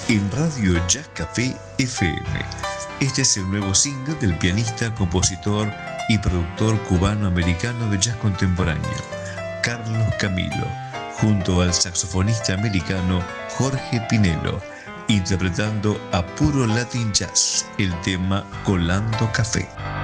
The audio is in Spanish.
en Radio Jazz Café FM. Este es el nuevo single del pianista, compositor y productor cubano-americano de jazz contemporáneo, Carlos Camilo, junto al saxofonista americano Jorge Pinelo, interpretando a puro Latin Jazz el tema Colando Café.